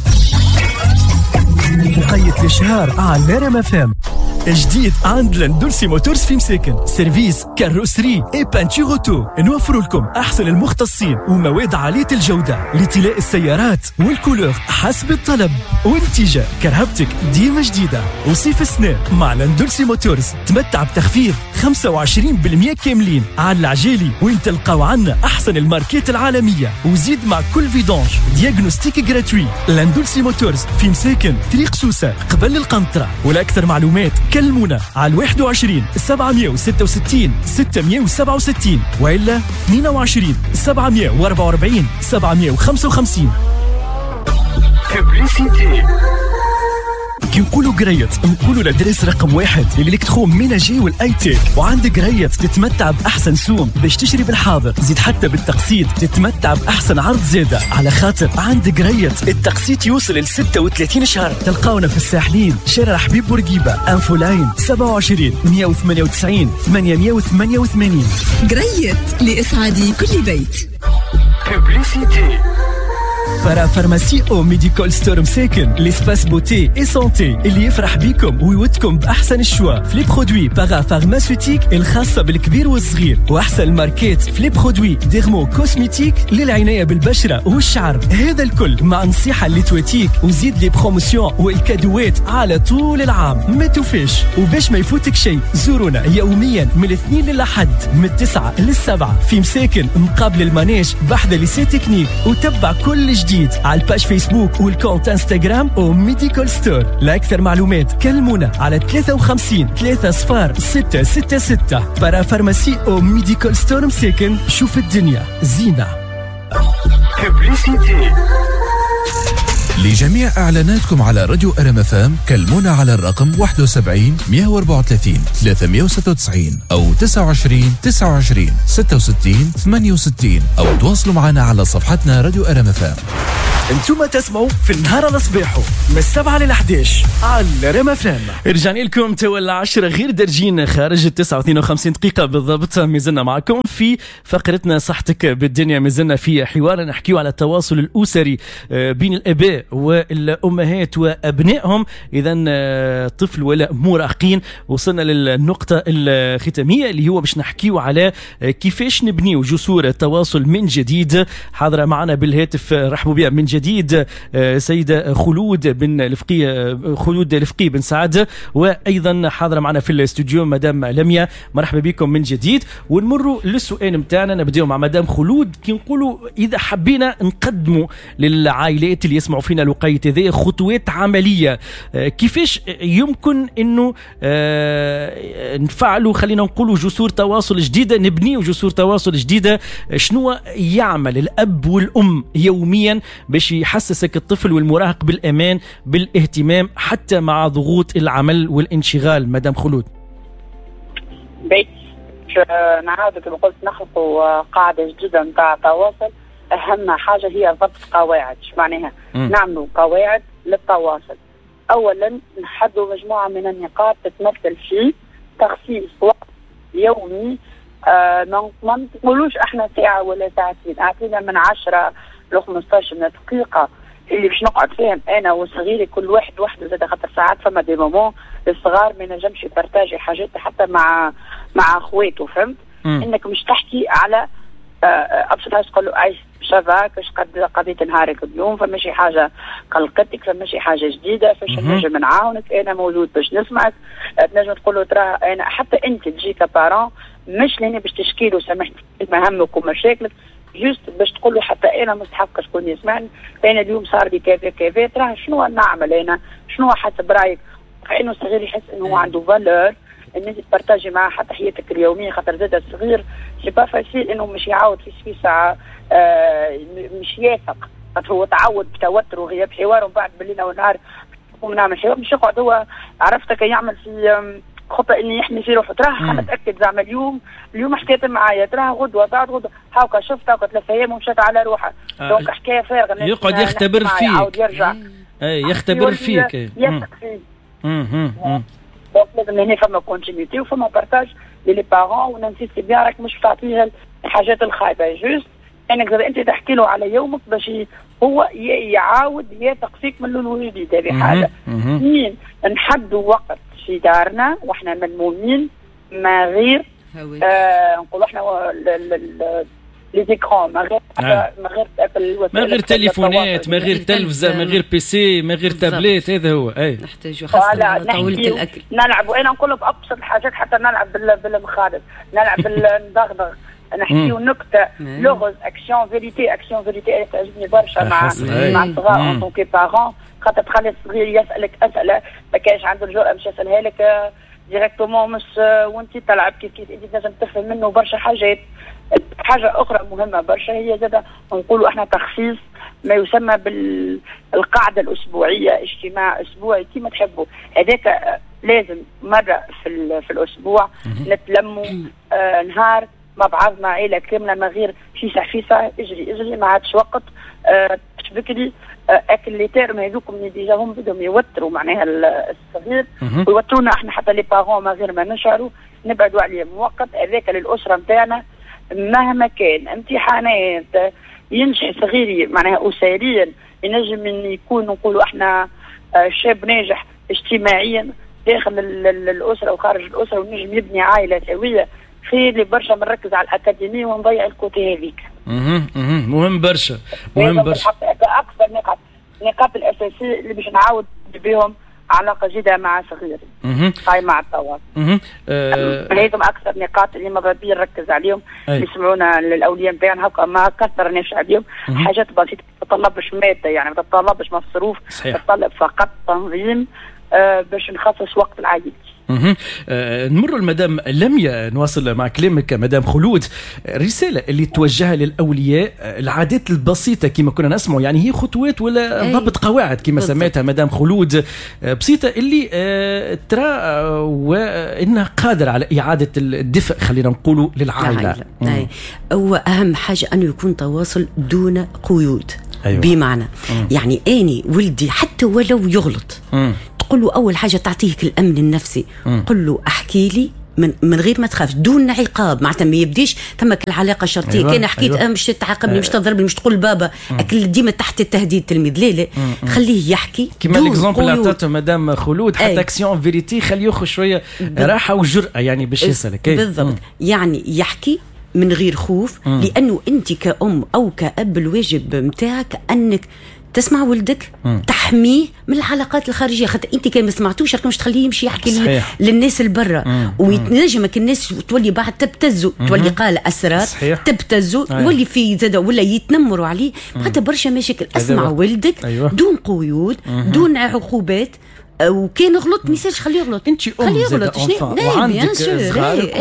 [SPEAKER 5] مقيد الاشهار على ريم FM. جديد عند لاندولسي موتورز في مساكن، سيرفيس كاروسري اي بانتور اوتو. نوفر لكم احسن المختصين ومواد عاليه الجوده لطلاء السيارات والكولور حسب الطلب، والنتيجه كرهبتك ديما جديده. وصيف السنة مع لاندولسي موتورز تمتع بتخفيض 25% كاملين على العجالي، وين تلقاو عنا احسن الماركات العالميه، وزيد مع كل فيدونج دياغنوستيك جراتوي. لاندولسي موتورز في مساكن طريق سوسة قبل القنطرة. ولاكثر معلومات كلمونا على 21 766 667 وإلا 22 744 755. ببليسيتي. كي نقولوا قريت نقولوا لدرس رقم 1 للإلكترون ميناجي والاي تيك. وعندك قريت تتمتع باحسن سوم باش تشتري بالحاضر، زيد حتى بالتقسيط تتمتع باحسن عرض زاده، على خاطر عندك قريت التقسيط يوصل ل 36 شهر. تلقاونا في الساحلين، شارع حبيب بورقيبه، انفو لاين 27 198 888.
[SPEAKER 6] قريت لإسعاد كل بيت.
[SPEAKER 5] ببليسيتي. بارا فارماسي او ميديكال ستور مساكن، ليسباس بوتي اي سانتي اللي يفرح بيكم ويودكم باحسن الشوا في لي برودوي بارا فارماسيوتيك الخاصه بالكبير والصغير، واحسن الماركات في لي برودوي ديرمو كوسميتيك للعنايه بالبشره والشعر. هذا الكل مع نصيحه اللي تواتيك، وزيد لي بروموسيون والكادوات على طول العام. ما توفاش، وباش ما يفوتك شيء زورونا يوميا من الاثنين للأحد من 9 ل7 في مساكن مقابل المانيش بحذا ليسي تكنيك، وتبع كل جديد على الباج فيسبوك والكونت انستغرام او ميديكال ستور. لأكثر معلومات كلمونا على 53 3 صفار 666. بارا فارماسي او ميديكال ستور مساكن، شوف الدنيا زينة. ببليسيتي.
[SPEAKER 7] لجميع إعلاناتكم على راديو ريم FM كلمونا على الرقم 71 134 396 أو 29 29 66 68 أو تواصلوا معنا على صفحتنا راديو ريم FM.
[SPEAKER 5] انتم تسمعوا في النهار الصباحو من 7 ل 11 على ريم اف ام.
[SPEAKER 1] رجعنا لكم تولى 10 غير درجين خارج 59 دقيقة بالضبط. مازلنا معكم في فقرتنا صحتك بالدنيا. مازلنا في حوار نحكيو على التواصل الأسري بين الآباء والأمهات وأبنائهم. إذا طفل ولا مراهقين وصلنا للنقطة الختامية اللي هو باش نحكيو على كيفاش نبنيو جسور التواصل من جديد. حاضرة معنا بالهاتف رحبوا بها من جديد سيدة خلود الفقي بن سعد، وأيضا حاضرة معنا في الاستوديو مدام لميا. مرحبا بكم من جديد. ونمروا للسؤال متاعنا، نبدأ مع مدام خلود. كي نقولوا إذا حبينا نقدموا للعائلات اللي يسمعوا فينا الوقيت هذه خطوات عملية، كيفاش يمكن إنه نفعلوا خلينا نقولوا جسور تواصل جديدة، نبنيوا جسور تواصل جديدة؟ شنو يعمل الأب والأم يوميا باش يحسسك الطفل والمراهق بالأمان بالاهتمام حتى مع ضغوط العمل والانشغال؟ مدام خلود.
[SPEAKER 4] بيت نعاودك قلت نخلقوا قاعدة جديدة نتاع تواصل. أهم حاجة هي ضبط قواعد. معناها نعملوا قواعد للتواصل. أولا نحدوا مجموعة من النقاط تتمثل في تخصيص وقت يومي. ما نقولوش احنا ساعة ولا ساعتين، اعطينا من 10 ل 15 دقيقة اللي باش نقعد فيهم انا وصغيري كل واحد وحده. زاد خاطر ساعات فما دي مومون الصغار ما ينجمش يبارتاجي حاجات حتى مع اخواته، فهمت؟ انك مش تحكي على ابسط حاجه تقول له عايش شافاك اش قضيت نهارك اليوم، فما شي حاجه قلقتك، فما شي حاجه جديده، فاش نجم نعاونك، انا موجود باش نسمعك. تنجم تقول له ترى انا حتى انت تجي كبارون مش لاني باش تشكي له سامحني مهمك ومشاكلك، جوست باش تقول له حتى انا مستحق شكون يسمعني، انا اليوم صار لي كذا كذا، ترى شنو نعمل انا، شنو حسب رايك، فانه الصغير يحس انه هو عنده فالور ان انت تبارتاجي معاه حتى حياتك اليوميه. خاطر زاد الصغير سي با فاسيل انه مش يعاود في ساعه مش يافق، خاطر هو تعود بتوتر وغياب حوار، ومن بعد بالليل والنهار نقوم نعمل حوار مش يقعد هو عرفتك يعمل في خطة اني يحمي في روحه. تراه متاكد زعما اليوم حكيت معايا، تراه غدوه بعد غدوه هاكا شفت هاكا 3 ايام ومشات على روحها. دونك حكايه فارغه
[SPEAKER 1] يقعد يختبر فيك،
[SPEAKER 4] يرجع
[SPEAKER 1] يختبر فيك،
[SPEAKER 4] يثق فيك. دونك لازم هنا فما كونتينيتي وفما بارتاج لي بارون، وننسيستي بيان راك مش تعطيه الحاجات الخايبه، جوست انك انت تحكي له على يومك باش هو يعاود يثق فيك من الاول وجديد. هذه حاجه. اثنين نحدوا وقت في دارنا واحنا ملمومين ما غير نقولوا احنا لي زيكرون، ما غير
[SPEAKER 1] تليفونات، ما غير تلفزه، ما غير بيسي، ما غير تابليت. هذا هو
[SPEAKER 3] نحتاجوا خاصه طولة الاكل.
[SPEAKER 4] نلعبوا انا نقول بابسط الحاجات، حتى نلعب بالمخالب، نلعب بالندغدغ، نحكيو نكته، لغز، اكسيون فيريتي. اكسيون فيريتي تعجبني برشا مع الصغار اون طونكي بارون، خاطر تخلي الصغير يسالك اسئله ما كانش عنده الجرأه باش يسالها لك ديريكتومون، مش وانت تلعب كيف انت لازم تفهم منه برشا حاجات. حاجه اخرى مهمه برشا هي زاده نقولوا احنا تخصيص ما يسمى بالقاعده الاسبوعيه، اجتماع اسبوعي كما تحبوا. هذاك لازم مره في الاسبوع نتلموا نهار مع بعضنا عائله كامله، ما غير فيسع اجري ما عادش وقت بكري. اكل لي تيرم هذوك من ديجا هم بدهم يوتروا معناها الصغير ويوترونا احنا حتى لي بارون ما غير ما نشعروا، نبعدوا عليهم وقت هذاك للاسره نتاعنا. مهما كان امتحانات ينجح صغيري معناها اسريا، ينجم يكون نقولوا احنا شاب ناجح اجتماعيا داخل الاسره وخارج الاسره، ونجم يبني عائله سويه. خير لي برشا بنركز على الاكاديميه ونضيع الكوتي هذيك.
[SPEAKER 1] مهم برشا، مهم برشا.
[SPEAKER 4] اكثر النقاط الاساسيه اللي باش نعاود بهم علاقه جيده مع صغيري هاي مع التواصل. هذم اكثر نقاط اللي ماذا بيا نركز عليهم. يسمعونا الاولياء نتاعنا هكا ما كثرناش عليهم. حاجات بسيطه ما تطلبش ماده، يعني ما تطلبش مصروف، تطلب فقط تنظيم باش نخصص وقت العائلة.
[SPEAKER 1] نمر المدام لميا، نواصل مع كلامك مدام خلود. رسالة اللي توجهها للأولياء، العادات البسيطة كما كنا نسمع، يعني هي خطوات ولا ضبط قواعد كما سميتها مدام خلود، بسيطة اللي ترى وإنها قادرة على إعادة الدفء خلينا نقوله للعائلة.
[SPEAKER 3] هو أهم حاجة أنه يكون تواصل دون قيود.
[SPEAKER 1] أيوة.
[SPEAKER 3] بمعنى يعني اني ولدي حتى ولو يغلط تقول له اول حاجه تعطيك الامن النفسي، قل له احكي لي من غير ما تخاف، دون عقاب. معناتها ما يبديش تمك العلاقه الشرطيه. أيوة. كان حكيت أيوة. مش تعاقبني مش تضربني مش تقول بابا اكل ديما تحت التهديد تلميذ. لا خليه يحكي
[SPEAKER 1] كما ليكزامبل اللي عطاته مدام خلود حتى اكسيون فيريتي خليه ياخذ شويه راحه وجرأه يعني باش يسالك.
[SPEAKER 3] بالضبط. يعني يحكي من غير خوف، لانه انت كأم او كأب الواجب نتاعك انك تسمع ولدك تحميه من العلاقات الخارجيه، خاطر انت كان ما سمعتوش راك مش تخليه يمشي يحكي للناس البرا ويتنجمك الناس تولي بعد تبتزوا تولي قال اسرار تبتزوا يولي في زاد ولا يتنمروا عليه. معناتها برشا مشاكل. اسمع ولدك دون قيود دون عقوبات، وكان غلط ما يصيرش خليه يغلط.
[SPEAKER 1] انت ام زاد وعندك صغار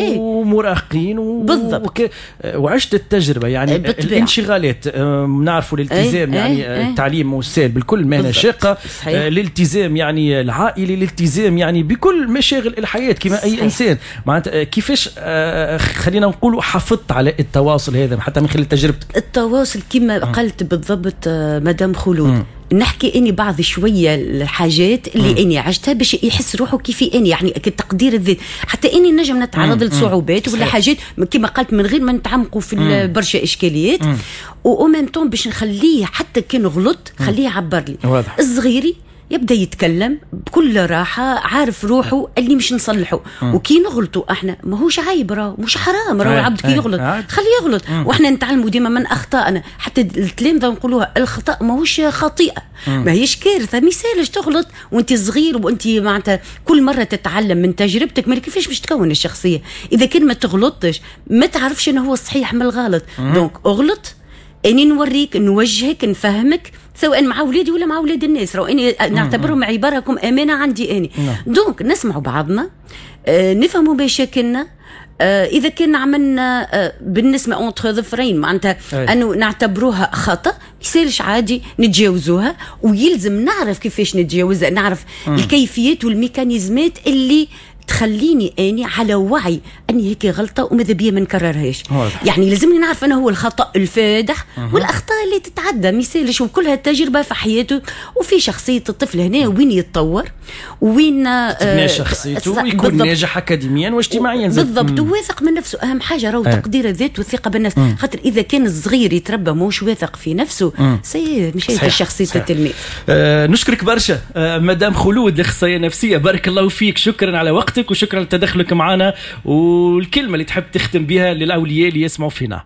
[SPEAKER 1] ومراهقين
[SPEAKER 3] بالضبط
[SPEAKER 1] وعشت التجربه يعني الانشغالات. نعرفوا الالتزام يعني التعليم والسائل بالكل مهنه شاقه، الالتزام يعني العائلي، الالتزام يعني بكل مشاغل الحياه كما اي انسان. معناتها كيفاش خلينا نقولوا حافظت على التواصل هذا حتى من خلال تجربتك؟
[SPEAKER 3] التواصل كما قالت بالضبط مدام خلود، نحكي اني بعض شويه الحاجات اللي اني عشتها باش يحس روحه كيفي اني يعني تقدير الذات، حتى اني نجم نتعرض لصعوبات ولا حاجات كما قلت من غير ما نتعمقوا في برشا اشكاليات، وميم طون باش نخليه حتى كان غلط خليه يعبر لي. الصغيري يبدا يتكلم بكل راحه عارف روحه اللي مش نصلحه. وكي نغلطوا احنا ماهوش عيب، راه مش حرام، راه العبد كي يغلط خليه يغلط. واحنا نتعلموا ديما من اخطائنا، حتى التلامذه نقولوها الخطا ماهوش خطيئه، ما هيش كارثه. مثالش تغلط وانت صغير وانت معناتها كل مره تتعلم من تجربتك ما كيفاش باش تكون الشخصيه. اذا كان ما تغلطش ما تعرفش انه هو الصحيح من الغلط. دونك اغلط اني نوريك نوجهك نفهمك سواء مع ولادي ولا مع ولاد الناس، راه اني نعتبرهم عباركم امانه عندي اني. دونك نسمعوا بعضنا، نفهموا مشاكلنا. اذا كان عملنا بالنسبه اونتر ظفرين معناتها انه نعتبروها خطا يسالش عادي نتجاوزوها، ويلزم نعرف كيفاش نتجاوزها، نعرف الكيفيات والميكانيزمات اللي تخليني اني على وعي اني هيك غلطه وماذا بيا ما نكررهاش. يعني لازمني نعرف انا هو الخطا الفادح والاخطاء اللي تتعدى مثالش، وكلها تجربه في حياته وفي شخصيه الطفل هنا وين يتطور وين
[SPEAKER 1] تبني شخصيته ويكون ناجح اكاديميا واجتماعيا
[SPEAKER 3] بالضبط، وواثق من نفسه. اهم حاجه راهو تقدير الذات والثقه بالنفس، خاطر اذا كان الصغير يتربى مش واثق في نفسه مش هي شخصيه التلميذ.
[SPEAKER 1] نشكرك برشا مدام خلود الاخصائيه النفسيه، بارك الله فيك، شكرا على وقتك وشكرا لتدخلك معنا، والكلمة اللي تحب تختم بها للأولياء اللي يسمعوا فينا.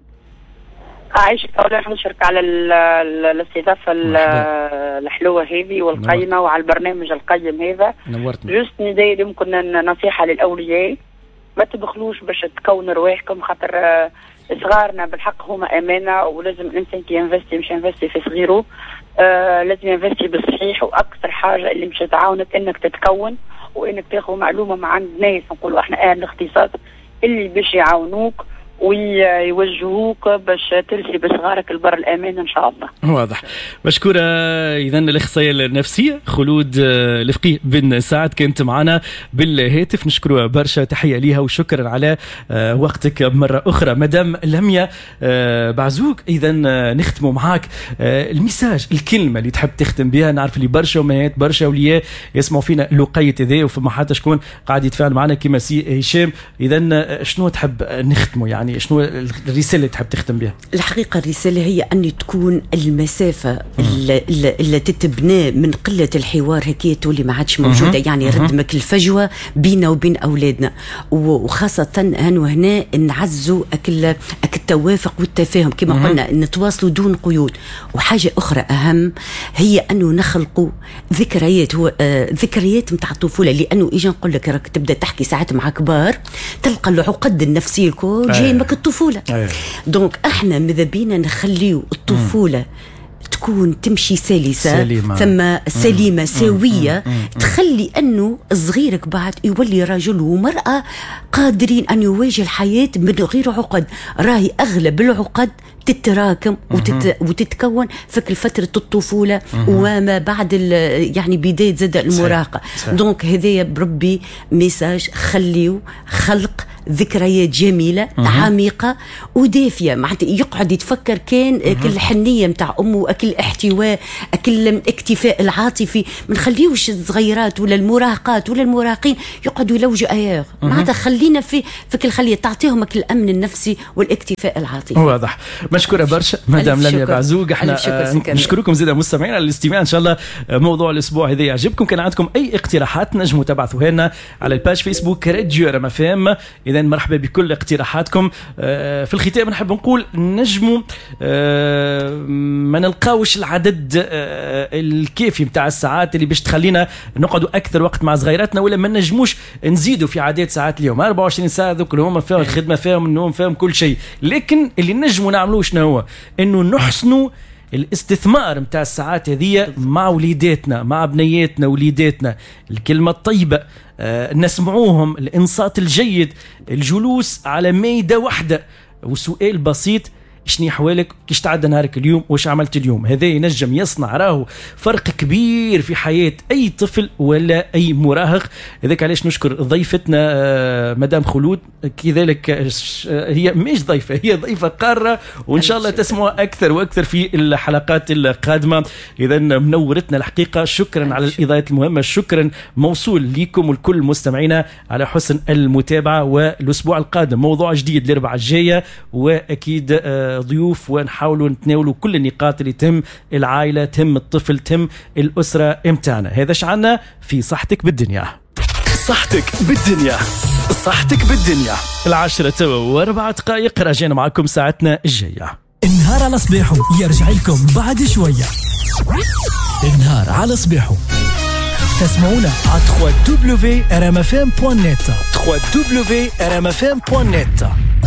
[SPEAKER 4] عايشك أولا نشكرك على الاستضافة الحلوة هذه والقيمة وعلى البرنامج القيم هذا.
[SPEAKER 1] نورتنا.
[SPEAKER 4] جست نداير يمكن نصيحة للأولياء، ما تبخلوش باش تكون رواحكم، خاطر صغارنا بالحق هما أمانة، ولازم الإنسان كي ينفستي مش ينفستي في صغيره، لازم ينفستي بالصحيح. وأكثر حاجة اللي مش تعاونك إنك تتكون وانك تاخذ معلومه من عند ناس نقولوا احنا اهل الاختصاص اللي باش يعاونوك ويوجهوك باش ترسي بصغارك البر الامان ان شاء الله.
[SPEAKER 1] واضح. مشكوره اذا الاخصائيه النفسيه خلود الفقيه بن سعد كانت معنا بالهاتف، نشكرها برشا، تحيه ليها وشكرا على وقتك مره اخرى. مدام لميا بعزوق، اذا نختموا معاك الميساج، الكلمه اللي تحب تختم بها. نعرف اللي برشا امهات برشا اولياء يسمعوا فينا لقيت ذا، وفما حتى شكون قاعد يتفاعل معنا كما سي هشام. اذا شنو تحب نختموا، يعني شنو الرسالة اللي تحب تختم بها؟
[SPEAKER 3] الحقيقة الرسالة هي أن تكون المسافة اللي تتبنى من قلة الحوار هكي تولي ما عادش موجودة. يعني ردمك الفجوة بينا وبين أولادنا، وخاصة هنا نعزوا التوافق والتفاهم كما قلنا، نتواصلوا دون قيود. وحاجة أخرى أهم هي أنه نخلقوا ذكريات، ذكريات متاع الطفولة، لأنه إجا نقول لك راك تبدأ تحكي ساعات مع كبار تلقى العقد النفسية الكل جاي مك الطفولة. دونك احنا ماذا بينا نخليو الطفولة تكون تمشي سلسة
[SPEAKER 1] سليمة.
[SPEAKER 3] ثم سليمة سوية تخلي أنه صغيرك بعد يولي رجل ومرأة قادرين أن يواجه الحياة من غير عقد. راهي أغلب العقد تتراكم وتتكون في فترة الطفولة وما بعد يعني بداية زاد المراهقة. دونك هذايا بربي ميساج، خليو خلق ذكريات جميلة عميقة ودافية. معناتها يقعد يتفكر كان كل حنية متاع أمه، أكل احتواء، أكل اكتفاء العاطفي. من خليوش الصغيرات ولا المراهقات ولا المراهقين يقعدوا يلوجوا أياغ. معناتها خلينا في كل خلية تعطيهم الأمن النفسي والاكتفاء العاطفي.
[SPEAKER 1] واضح. مشكورة برشا مدام لميا بعزوق. احنا نشكركم زيادة مستمعين على الاستماع. ان شاء الله موضوع الاسبوع هذا يعجبكم. كان عندكم اي اقتراحات نجموا تبعثوها لنا على الباج فيسبوك راديو رام اف ام. اذا مرحبا بكل اقتراحاتكم. في الختام نحب نقول نجموا ما نلقاوش العدد الكافي متاع الساعات اللي باش تخلينا نقعدوا اكثر وقت مع صغيراتنا، ولا ما نجموش نزيدوا في عدد ساعات اليوم. 24 ساعه ذوك اللي هما فيهم الخدمه فيهم النوم فيهم كل شيء، لكن اللي نجموا نعملوه شنو هو؟ انه نحسنوا الاستثمار متاع الساعات هذه مع وليداتنا، مع بنياتنا وليداتنا. الكلمة الطيبة، نسمعوهم، الإنصات الجيد، الجلوس على ميدة واحدة، وسؤال بسيط: شني حوالك؟ كيش تعدى نهارك اليوم؟ وش عملت اليوم؟ هذا ينجم يصنع راهو فرق كبير في حياة أي طفل ولا أي مراهق. لذلك علاش نشكر ضيفتنا مدام خلود. كذلك هي مش ضيفة، هي ضيفة قارة، وإن شاء الله تسمعوا أكثر وأكثر في الحلقات القادمة. إذا منورتنا الحقيقة. شكرا على الإضاءات المهمة، شكرا موصول لكم والكل مستمعينا على حسن المتابعة. والأسبوع القادم موضوع جديد الأربعاء الجاية، وأكيد ضيوف، ونحاولوا نتناولوا كل النقاط اللي تهم العائلة، تهم الطفل، تهم الأسرة امتاعنا. هذا شعنا في صحتك بالدنيا. صحتك بالدنيا، صحتك بالدنيا. 10:04 راجعين معكم ساعتنا الجاية.
[SPEAKER 5] النهار على صباحه يرجع لكم بعد شوية. النهار على صباحه تسمعونا على www.rmfm.net www.rmfm.net.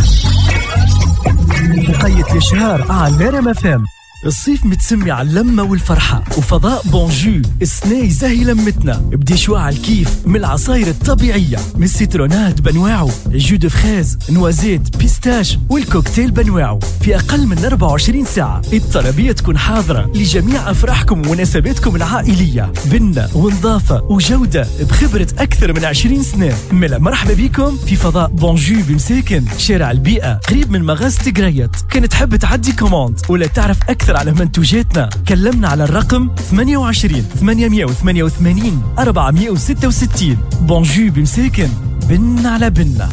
[SPEAKER 5] مقيت الشهر على رام اف ام. الصيف متسمي على اللمة والفرحة، وفضاء بونجو السناي زاهي لمتنا بدي شواع الكيف من العصاير الطبيعية، من السيترونات بنواعه، الجو دو فريز، نوازيت، بيستاش، والكوكتيل بنواعه. في أقل من 24 ساعة الطلبية تكون حاضرة لجميع أفراحكم ومناسباتكم العائلية، بنة ونظافة وجودة بخبرة أكثر من 20 سنة. ملا مرحبا بكم في فضاء بونجو بمساكن شارع البيئة قريب من مغازة قريت. كانت تحب تعدي كوماند ولا تعرف أكثر على منتوجاتنا؟ كلمنا على الرقم 28 888 466. بونجو بمساكن، بن على بنة.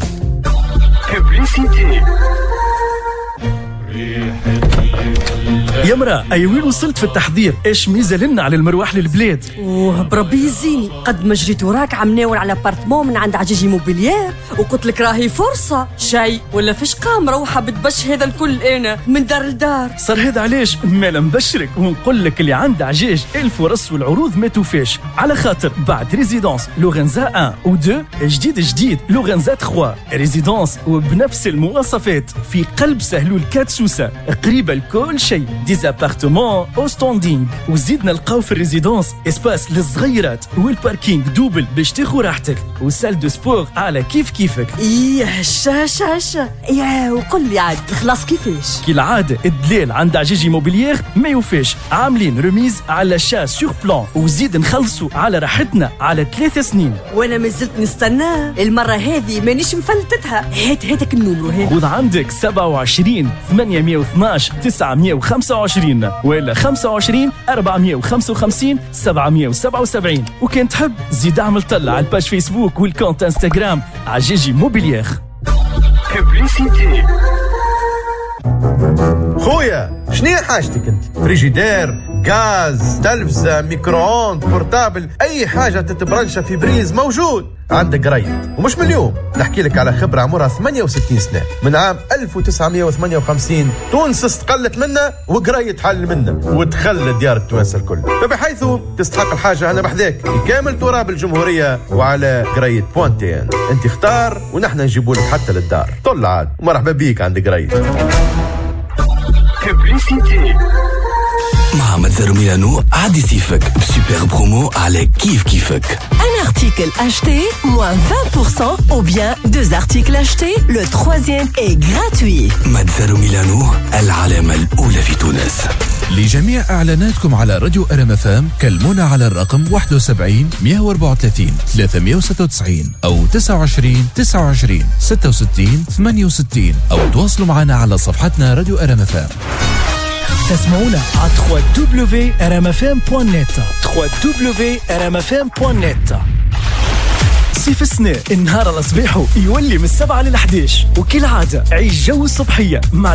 [SPEAKER 5] يمرا أي وين وصلت في التحضير؟ إيش ميزة لنا على المروح للبلاد؟
[SPEAKER 8] بربي يزيني قد ما جريت وراك عم ناول على بارتمون من عند عجيجي موبيليير، وقلت لك راهي فرصة شيء ولا فيش قام روحة بتبش هذا الكل أنا من دار لدار.
[SPEAKER 1] صار هذا علاش ما نبشرك ونقول لك اللي عند عجاج الفرص والعروض ما توفاش، على خاطر بعد ريزيدونس لورنزا 1 و 2 جديد لورنزا 3 ريزيدونس وبنفس المواصفات في قلب سهلول 4 سوسة، قريبة لكل شيء، ديزابارتمون او ستاندينغ. وزيدنا نلقاو في الريزيدونس اسباس للصغيرات والباركينغ دوبل باش تاخذ راحتك، وسال دو سبور على كيفك.
[SPEAKER 8] ايه هشا يا وقل لي عاد خلاص كيفاش؟
[SPEAKER 1] كالعادة الدلال عند عجيجي موبيليير ما يوفاش، عاملين رميز على شا سور بلان، وزيد نخلصوا على راحتنا على 3 سنين.
[SPEAKER 8] وانا ما زلت نستنى المرة هذه مانيش مفلتتها. هاتك النمرو هذا.
[SPEAKER 1] خذ عندك 27 812 925 ولا 25 455 777. وكان تحب زيد اعمل طلع على الباج فيسبوك والكونت انستغرام عجيجي موبيليير.
[SPEAKER 9] خويا شنو حاجتك انت؟ فريجيدير، غاز، تلفزة، ميكرووند، بورتابل، اي حاجه تتبرنشها في بريز موجود عندك قريت. ومش من اليوم، نحكي لك على خبره عمرها 68 سنه، من عام 1958 تونس استقلت منا وقريت حل منا وتخلى ديار التوانسه الكل، فبحيث تستحق الحاجه انا بحذاك بكامل تراب الجمهوريه وعلى قريت بوانتين. انت اختار ونحن نجيبوا لك حتى للدار. طل عاد ومرحبا بيك عند قريت.
[SPEAKER 10] مع متزارو ميلانو عدي صيفك بسوبر برومو على كيفك.
[SPEAKER 11] Un article acheté, moins 20%, ou bien 2 articles achetés, le 3e est gratuit.
[SPEAKER 10] متزارو ميلانو العلامة الأولى في تونس.
[SPEAKER 7] لجميع إعلاناتكم على راديو RMFM كلمونا على الرقم 71 134 396 أو 29 29 66 68 أو تواصلوا معنا على صفحتنا راديو RMFM.
[SPEAKER 5] تسمعونا على www.rmfm.net www.rmfm.net. صيف السنة النهار الصبيح يولي من 7 ل 11 وكل عادة عيش جو الصبحية مع